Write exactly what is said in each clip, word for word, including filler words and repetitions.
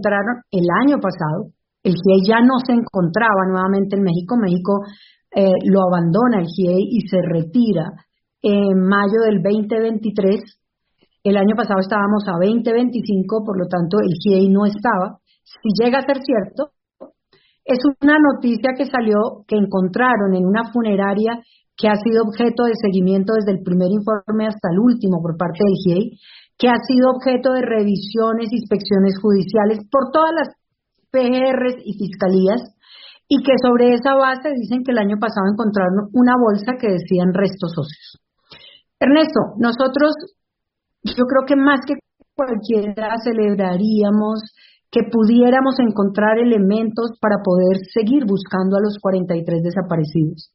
encontraron el año pasado. El G I E I ya no se encontraba nuevamente en México. México eh, lo abandona el G I E I y se retira en mayo del veinte veintitrés. El año pasado estábamos a veinte veinticinco, por lo tanto el G I E I no estaba. Si llega a ser cierto, es una noticia que salió, que encontraron en una funeraria que ha sido objeto de seguimiento desde el primer informe hasta el último por parte del G I E I, que ha sido objeto de revisiones, inspecciones judiciales por todas las P G Rs y fiscalías, y que sobre esa base dicen que el año pasado encontraron una bolsa que decían restos óseos. Ernesto, nosotros, yo creo que más que cualquiera celebraríamos que pudiéramos encontrar elementos para poder seguir buscando a los cuarenta y tres desaparecidos.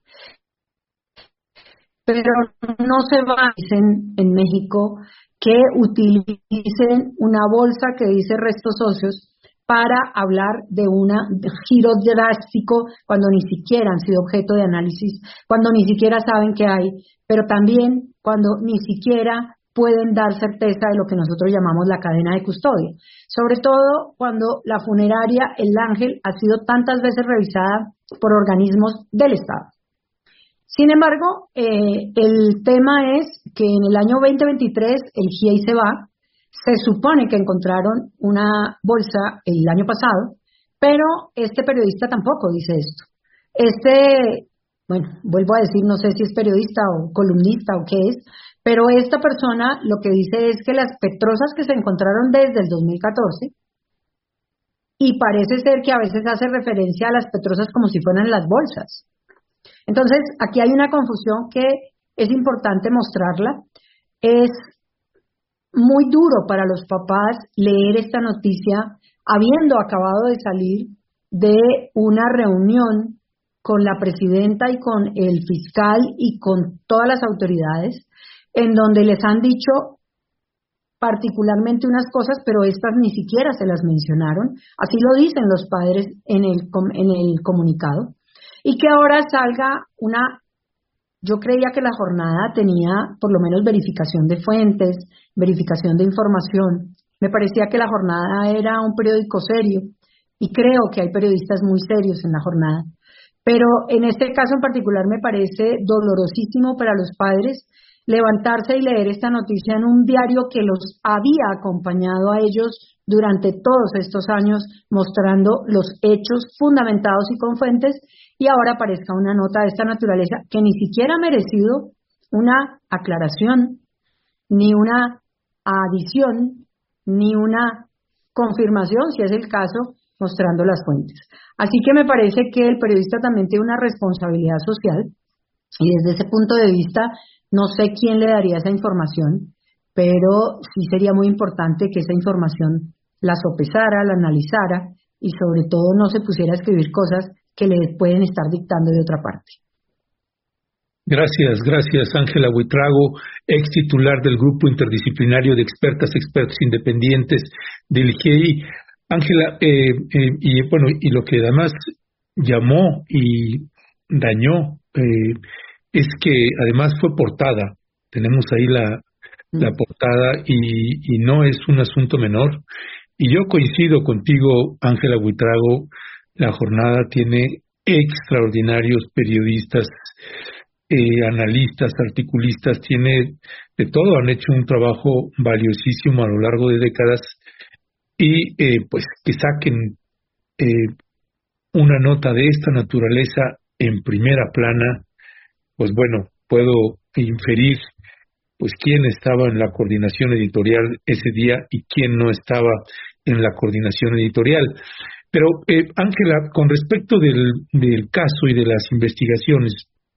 Pero no se besen en México que utilicen una bolsa que dice restos óseos para hablar de un giro drástico cuando ni siquiera han sido objeto de análisis, cuando ni siquiera saben qué hay, pero también cuando ni siquiera pueden dar certeza de lo que nosotros llamamos la cadena de custodia. Sobre todo cuando la funeraria El Ángel ha sido tantas veces revisada por organismos del Estado. Sin embargo, eh, el tema es que en el año veinte veintitrés el G I E I se va. Se supone que encontraron una bolsa el año pasado, pero este periodista tampoco dice esto. Este, bueno, vuelvo a decir, no sé si es periodista o columnista o qué es, pero esta persona lo que dice es que las petrosas que se encontraron desde el dos mil catorce, y parece ser que a veces hace referencia a las petrosas como si fueran las bolsas. Entonces, aquí hay una confusión que es importante mostrarla. Es muy duro para los papás leer esta noticia habiendo acabado de salir de una reunión con la presidenta y con el fiscal y con todas las autoridades, en donde les han dicho particularmente unas cosas, pero estas ni siquiera se las mencionaron. Así lo dicen los padres en el, en el comunicado. Y que ahora salga una... Yo creía que la jornada tenía por lo menos verificación de fuentes, verificación de información. Me parecía que la jornada era un periódico serio y creo que hay periodistas muy serios en la jornada. Pero en este caso en particular me parece dolorosísimo para los padres levantarse y leer esta noticia en un diario que los había acompañado a ellos durante todos estos años, mostrando los hechos fundamentados y con fuentes, y ahora aparezca una nota de esta naturaleza que ni siquiera ha merecido una aclaración, ni una adición, ni una confirmación, si es el caso, mostrando las fuentes. Así que me parece que el periodista también tiene una responsabilidad social, y desde ese punto de vista no sé quién le daría esa información, pero sí sería muy importante que esa información la sopesara, la analizara y sobre todo no se pusiera a escribir cosas que le pueden estar dictando de otra parte. Gracias, gracias Ángela Buitrago, ex titular del Grupo Interdisciplinario de Expertas, Expertos Independientes del G I E I. Ángela, eh, eh, y bueno, y lo que además llamó y dañó eh, es que además fue portada. Tenemos ahí la, la portada y, y no es un asunto menor. Y yo coincido contigo, Ángela Buitrago, la jornada tiene extraordinarios periodistas, eh, analistas, articulistas, tiene de todo, han hecho un trabajo valiosísimo a lo largo de décadas y eh, pues que saquen eh, una nota de esta naturaleza en primera plana, pues bueno, puedo inferir pues quién estaba en la coordinación editorial ese día y quién no estaba en la coordinación editorial. Pero, eh, Ángela, con respecto del, del caso y de las investigaciones,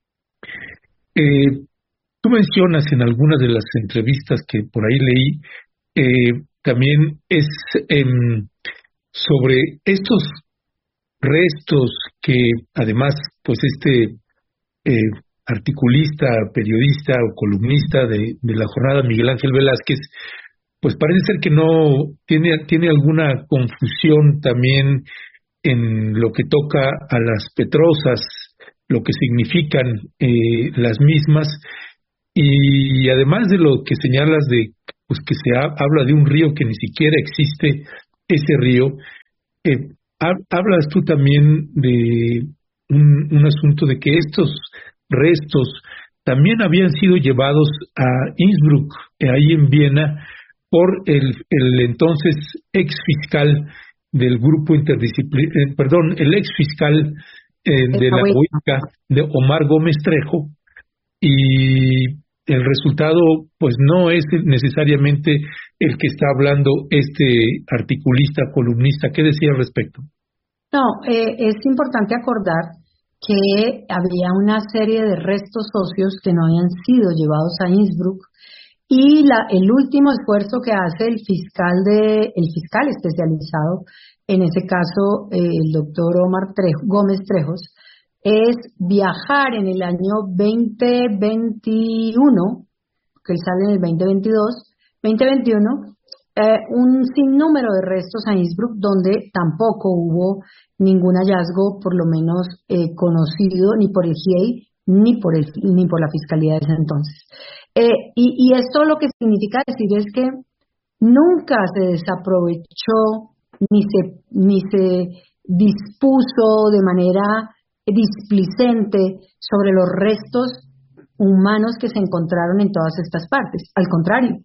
eh, tú mencionas en algunas de las entrevistas que por ahí leí, eh, también es eh, sobre estos restos que además, pues este eh, articulista, periodista o columnista de, de la jornada, Miguel Ángel Velázquez, pues parece ser que no tiene, tiene alguna confusión también en lo que toca a las petrosas, lo que significan eh, las mismas, y además de lo que señalas de pues que se ha, habla de un río que ni siquiera existe ese río, eh, hablas tú también de un, un asunto de que estos restos también habían sido llevados a Innsbruck, eh, ahí en Viena, por el, el entonces ex fiscal del grupo interdisciplinario, eh, perdón, el ex fiscal eh, de la O I C A, de Omar Gómez Trejo, y el resultado pues no es necesariamente el que está hablando este articulista, columnista. ¿Qué decía al respecto? No, eh, es importante acordar que había una serie de restos óseos que no habían sido llevados a Innsbruck, y la, el último esfuerzo que hace el fiscal de el fiscal especializado, en ese caso eh, el doctor Omar Trejo, Gómez Trejos, es viajar en el año veinte veintiuno, que él sale en el veinte veintidós, veinte veintiuno, eh, un sinnúmero de restos a Innsbruck, donde tampoco hubo ningún hallazgo, por lo menos eh, conocido, ni por el G I E I ni por el ni por la fiscalía de ese entonces. Eh, y, y esto lo que significa decir es que nunca se desaprovechó ni se ni se dispuso de manera displicente sobre los restos humanos que se encontraron en todas estas partes. Al contrario,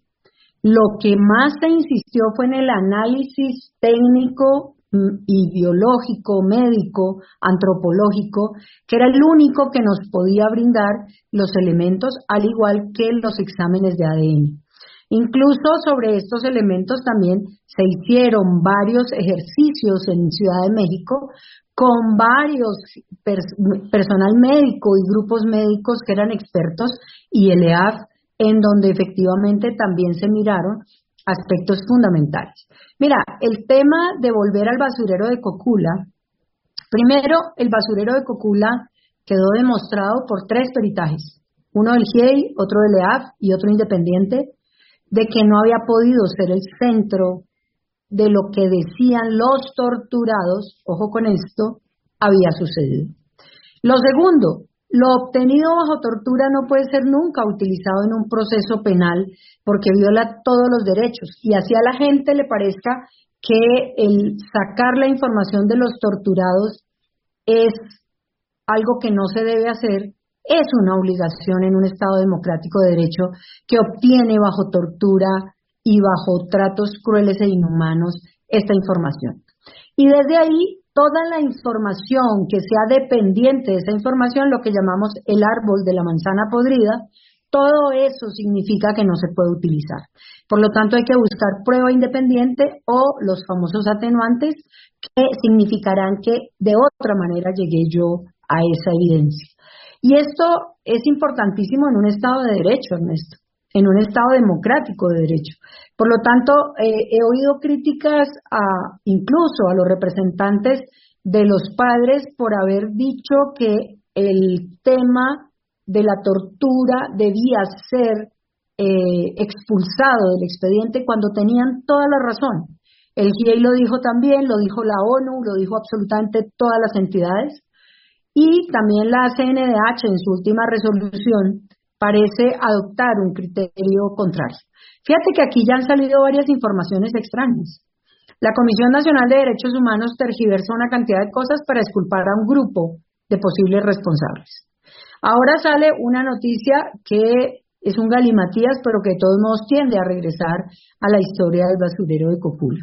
lo que más se insistió fue en el análisis técnico y biológico, médico, antropológico, que era el único que nos podía brindar los elementos, al igual que los exámenes de A D N. Incluso sobre estos elementos también se hicieron varios ejercicios en Ciudad de México con varios pers- personal médico y grupos médicos que eran expertos y el E A F, en donde efectivamente también se miraron aspectos fundamentales. Mira, el tema de volver al basurero de Cocula, primero, el basurero de Cocula quedó demostrado por tres peritajes, uno del G I E I, otro del E A F y otro independiente, de que no había podido ser el centro de lo que decían los torturados, ojo con esto, había sucedido. Lo segundo, lo obtenido bajo tortura no puede ser nunca utilizado en un proceso penal porque viola todos los derechos, y así a la gente le parezca que el sacar la información de los torturados es algo que no se debe hacer. Es una obligación en un Estado democrático de derecho que obtiene bajo tortura y bajo tratos crueles e inhumanos esta información. Y desde ahí, toda la información que sea dependiente de esa información, lo que llamamos el árbol de la manzana podrida, todo eso significa que no se puede utilizar. Por lo tanto, hay que buscar prueba independiente o los famosos atenuantes, que significarán que de otra manera llegué yo a esa evidencia. Y esto es importantísimo en un Estado de derecho, Ernesto, en un Estado democrático de derecho. Por lo tanto, eh, he oído críticas a, incluso a los representantes de los padres por haber dicho que el tema de la tortura debía ser eh, expulsado del expediente, cuando tenían toda la razón. El G I E I lo dijo también, lo dijo la ONU, lo dijo absolutamente todas las entidades. Y también la C N D H en su última resolución parece adoptar un criterio contrario. Fíjate que aquí ya han salido varias informaciones extrañas. La Comisión Nacional de Derechos Humanos tergiversó una cantidad de cosas para exculpar a un grupo de posibles responsables. Ahora sale una noticia que es un galimatías, pero que de todos modos tiende a regresar a la historia del basurero de Cocula.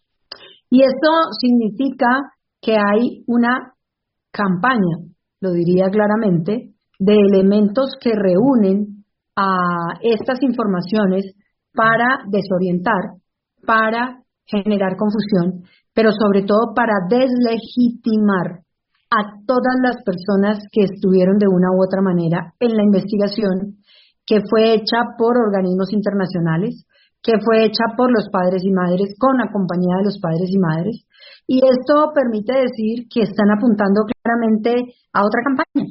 Y esto significa que hay una campaña, lo diría claramente, de elementos que reúnen a estas informaciones para desorientar, para generar confusión, pero sobre todo para deslegitimar a todas las personas que estuvieron de una u otra manera en la investigación, que fue hecha por organismos internacionales, que fue hecha por los padres y madres, con la compañía de los padres y madres, y esto permite decir que están apuntando claramente a otra campaña.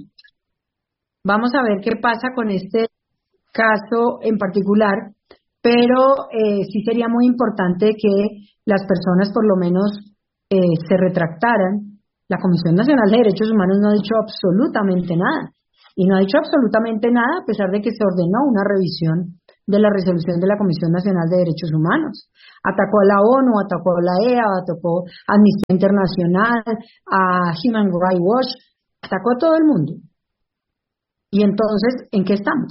Vamos a ver qué pasa con este caso en particular, pero eh, sí sería muy importante que las personas por lo menos eh, se retractaran. La Comisión Nacional de Derechos Humanos no ha dicho absolutamente nada, y no ha dicho absolutamente nada a pesar de que se ordenó una revisión de la resolución de la Comisión Nacional de Derechos Humanos. Atacó a la ONU, atacó a la E A, atacó a Amnistía Internacional, a Human Rights Watch, atacó a todo el mundo. Y entonces, ¿en qué estamos?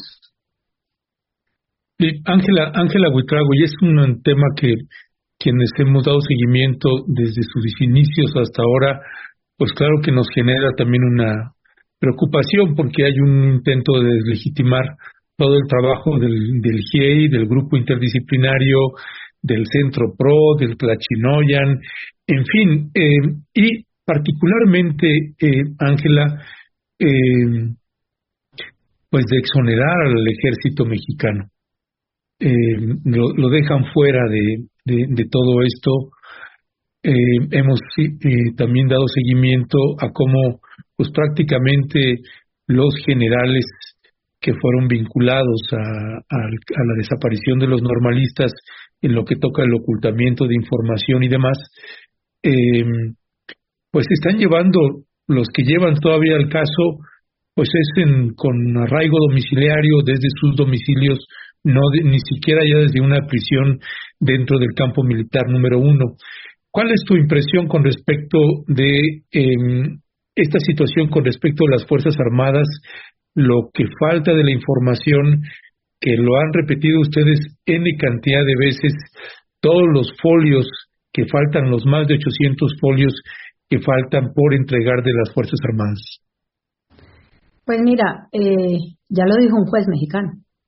Sí, Ángela, Ángela Buitrago, y es un tema que quienes hemos dado seguimiento desde sus inicios hasta ahora, pues claro que nos genera también una preocupación porque hay un intento de deslegitimar todo el trabajo del, del G I E I, del grupo interdisciplinario, del Centro PRO, del Tlachinoyan, en fin, eh, y particularmente, eh, Ángela, eh, pues de exonerar al ejército mexicano. Eh, lo, lo dejan fuera de, de, de todo esto. Eh, hemos eh, también dado seguimiento a cómo pues prácticamente los generales que fueron vinculados a, a, a la desaparición de los normalistas en lo que toca el ocultamiento de información y demás, eh, pues están llevando, los que llevan todavía el caso, pues es en, con arraigo domiciliario desde sus domicilios, no de, ni siquiera ya desde una prisión dentro del campo militar número uno. ¿Cuál es tu impresión con respecto de eh, esta situación con respecto a las Fuerzas Armadas, lo que falta de la información, que lo han repetido ustedes N cantidad de veces, todos los folios que faltan, los más de ochocientos folios que faltan por entregar de las Fuerzas Armadas? Pues mira, eh, ya lo dijo un juez mexicano.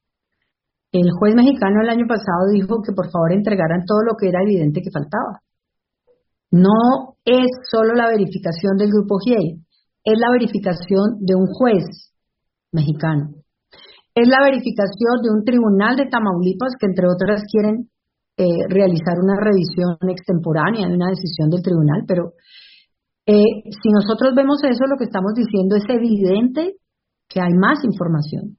El juez mexicano el año pasado dijo que por favor entregaran todo lo que era evidente que faltaba. No es solo la verificación del grupo G I E I, es la verificación de un juez mexicano. Es la verificación de un tribunal de Tamaulipas que, entre otras, quieren eh, realizar una revisión extemporánea de una decisión del tribunal, pero eh, si nosotros vemos eso, lo que estamos diciendo es evidente que hay más información.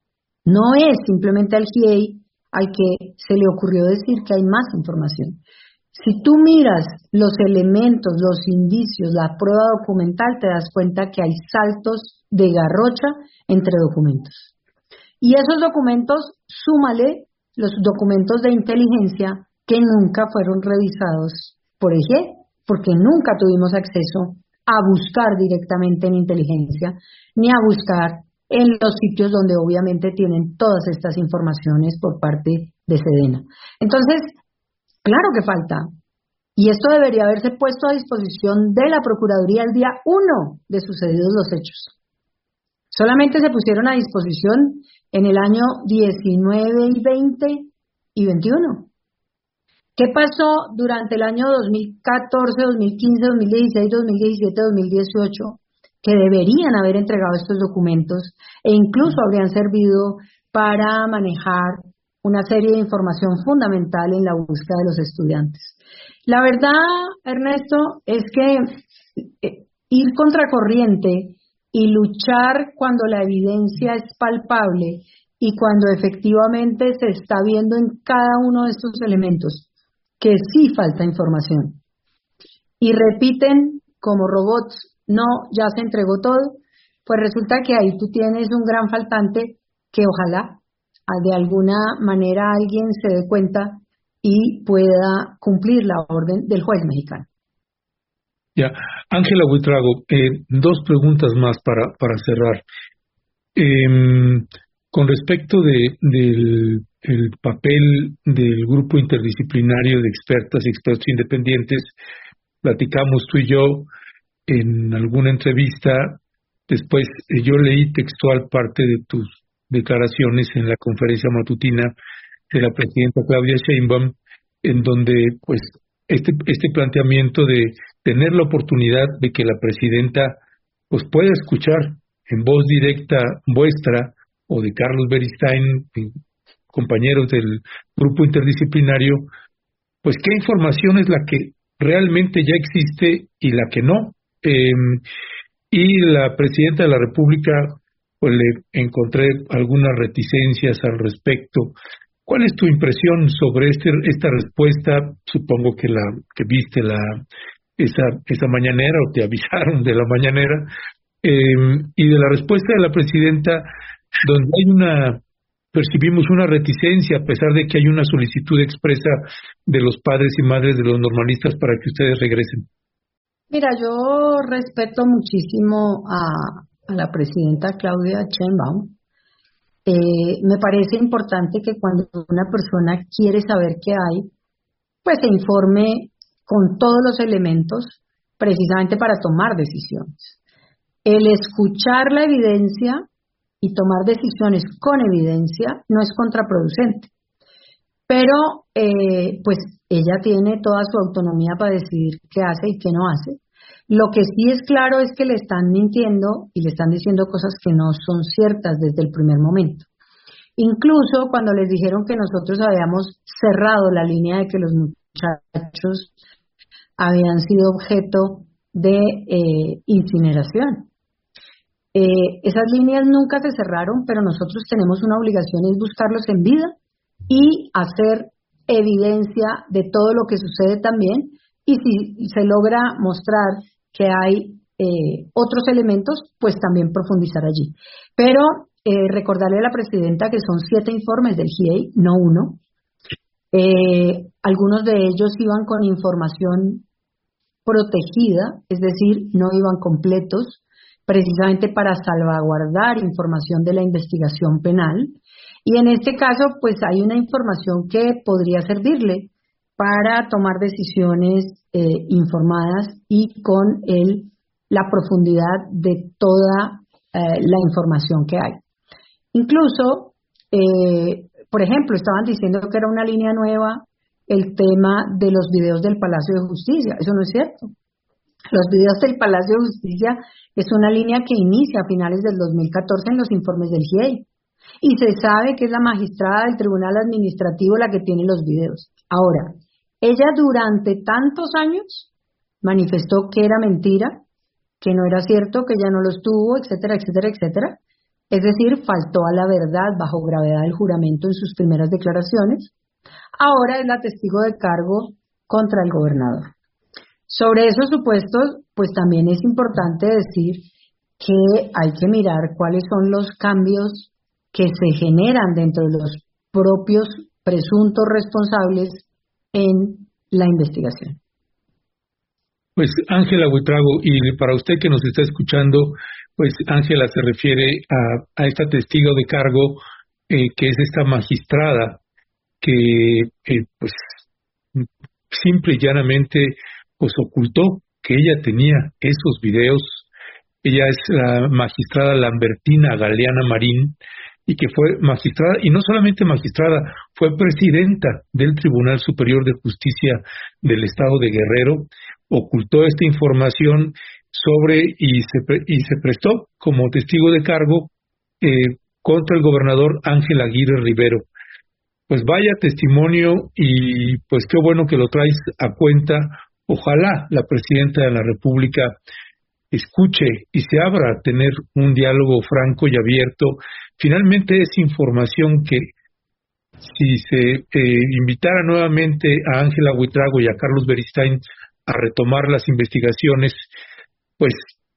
No es simplemente al G I E I al que se le ocurrió decir que hay más información. Si tú miras los elementos, los indicios, la prueba documental, te das cuenta que hay saltos de garrocha entre documentos. Y esos documentos, súmale los documentos de inteligencia que nunca fueron revisados por el G I E I, porque nunca tuvimos acceso a buscar directamente en inteligencia, ni a buscar en los sitios donde obviamente tienen todas estas informaciones por parte de Sedena. Entonces, claro que falta. Y esto debería haberse puesto a disposición de la Procuraduría el día uno de sucedidos los hechos. Solamente se pusieron a disposición en el año diecinueve y veinte y veintiuno. ¿Qué pasó durante el año dos mil catorce, dos mil quince, dos mil dieciséis, dos mil diecisiete, dos mil dieciocho? Que deberían haber entregado estos documentos e incluso habrían servido para manejar una serie de información fundamental en la búsqueda de los estudiantes. La verdad, Ernesto, es que ir contracorriente y luchar cuando la evidencia es palpable y cuando efectivamente se está viendo en cada uno de estos elementos que sí falta información y repiten como robots, no, ya se entregó todo, pues resulta que ahí tú tienes un gran faltante que ojalá de alguna manera alguien se dé cuenta y pueda cumplir la orden del juez mexicano. Ya, Ángela Buitrago, eh, dos preguntas más para, para cerrar. Eh, con respecto de, del el papel del grupo interdisciplinario de expertas y expertos independientes, platicamos tú y yo en alguna entrevista, después eh, yo leí textual parte de tus declaraciones en la conferencia matutina de la presidenta Claudia Sheinbaum, en donde pues este este planteamiento de tener la oportunidad de que la presidenta pues pueda escuchar en voz directa vuestra o de Carlos Beristain, compañeros del grupo interdisciplinario, pues qué información es la que realmente ya existe y la que no. Eh, y la presidenta de la República, pues le encontré algunas reticencias al respecto. ¿Cuál es tu impresión sobre este, esta respuesta? Supongo que la que viste la esa esa mañanera o te avisaron de la mañanera, eh, y de la respuesta de la presidenta, donde hay una percibimos una reticencia a pesar de que hay una solicitud expresa de los padres y madres de los normalistas para que ustedes regresen. Mira, yo respeto muchísimo a, a la presidenta Claudia Sheinbaum. Eh, me parece importante que cuando una persona quiere saber qué hay, pues se informe con todos los elementos precisamente para tomar decisiones. El escuchar la evidencia y tomar decisiones con evidencia no es contraproducente, pero eh, pues ella tiene toda su autonomía para decidir qué hace y qué no hace. Lo que sí es claro es que le están mintiendo y le están diciendo cosas que no son ciertas desde el primer momento. Incluso cuando les dijeron que nosotros habíamos cerrado la línea de que los muchachos habían sido objeto de eh, incineración. Eh, esas líneas nunca se cerraron, pero nosotros tenemos una obligación, es buscarlos en vida y hacer evidencia de todo lo que sucede también, y si se logra mostrar que hay eh, otros elementos, pues también profundizar allí. Pero eh, recordarle a la presidenta que son siete informes del G I E I, no uno. Eh, algunos de ellos iban con información protegida, es decir, no iban completos, precisamente para salvaguardar información de la investigación penal. Y en este caso, pues hay una información que podría servirle para tomar decisiones eh, informadas y con el, la profundidad de toda eh, la información que hay. Incluso, eh, por ejemplo, estaban diciendo que era una línea nueva el tema de los videos del Palacio de Justicia. Eso no es cierto. Los videos del Palacio de Justicia es una línea que inicia a finales del dos mil catorce en los informes del G I E I. Y se sabe que es la magistrada del Tribunal Administrativo la que tiene los videos. Ahora, ella durante tantos años manifestó que era mentira, que no era cierto, que ella no los tuvo, etcétera, etcétera, etcétera. Es decir, faltó a la verdad bajo gravedad del juramento en sus primeras declaraciones. Ahora es la testigo de cargo contra el gobernador. Sobre esos supuestos, pues también es importante decir que hay que mirar cuáles son los cambios que se generan dentro de los propios presuntos responsables en la investigación. Pues Ángela Buitrago, y para usted que nos está escuchando, pues Ángela se refiere a, a esta testigo de cargo eh, que es esta magistrada que eh, pues simple y llanamente pues ocultó que ella tenía esos videos. Ella es la magistrada Lambertina Galeana Marín, y que fue magistrada, y no solamente magistrada, fue presidenta del Tribunal Superior de Justicia del Estado de Guerrero. Ocultó esta información sobre y se, pre, y se prestó como testigo de cargo eh, contra el gobernador Ángel Aguirre Rivero. Pues vaya testimonio, y pues qué bueno que lo traes a cuenta. Ojalá la presidenta de la República escuche y se abra a tener un diálogo franco y abierto. Finalmente es información que, si se eh, invitara nuevamente a Ángela Buitrago y a Carlos Beristain a retomar las investigaciones, pues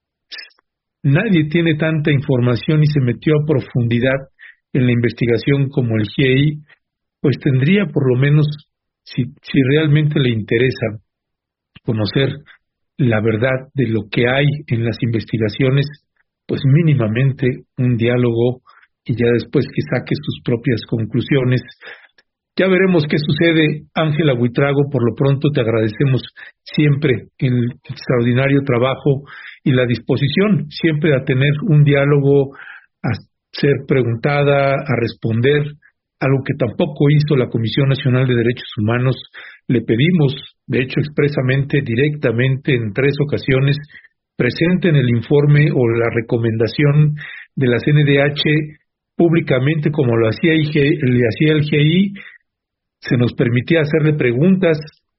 nadie tiene tanta información y se metió a profundidad en la investigación como el G I E I, pues tendría por lo menos, si, si realmente le interesa conocer la verdad de lo que hay en las investigaciones, pues mínimamente un diálogo, y ya después que saque sus propias conclusiones. Ya veremos qué sucede. Ángela Buitrago, por lo pronto te agradecemos siempre el extraordinario trabajo y la disposición siempre a tener un diálogo, a ser preguntada, a responder, algo que tampoco hizo la Comisión Nacional de Derechos Humanos. Le pedimos, de hecho expresamente, directamente, en tres ocasiones, presenten el informe o la recomendación de la C N D H públicamente, como lo hacía, I G, le hacía el G I E I. Se nos permitía hacerle preguntas,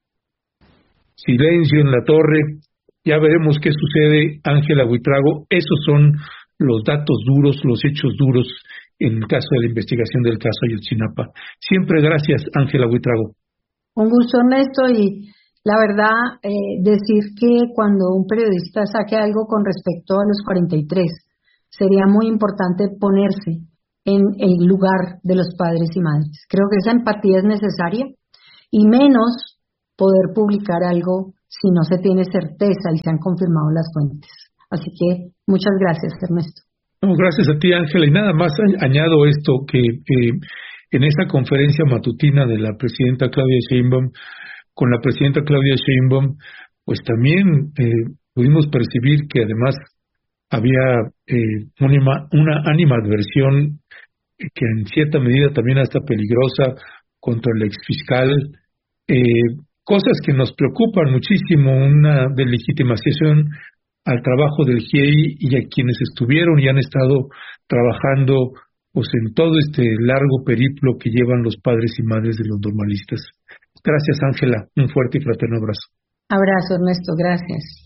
silencio en la torre. Ya veremos qué sucede, Ángela Buitrago. Esos son los datos duros, los hechos duros en el caso de la investigación del caso Ayotzinapa. Siempre gracias, Ángela Buitrago. Un gusto, Ernesto, y la verdad, eh, decir que cuando un periodista saque algo con respecto a los cuarenta y tres, sería muy importante ponerse en el lugar de los padres y madres. Creo que esa empatía es necesaria y menos poder publicar algo si no se tiene certeza y se han confirmado las fuentes. Así que muchas gracias, Ernesto. No, gracias a ti, Ángela. Y nada más añado esto, que eh, en esa conferencia matutina de la presidenta Claudia Sheinbaum, con la presidenta Claudia Sheinbaum, pues también eh, pudimos percibir que además había eh, una, una animadversión que en cierta medida también hasta peligrosa contra el exfiscal, eh, cosas que nos preocupan muchísimo, una delegitimación al trabajo del G I E I y a quienes estuvieron y han estado trabajando pues en todo este largo periplo que llevan los padres y madres de los normalistas. Gracias, Ángela. Un fuerte y fraterno abrazo. Abrazo, Ernesto. Gracias.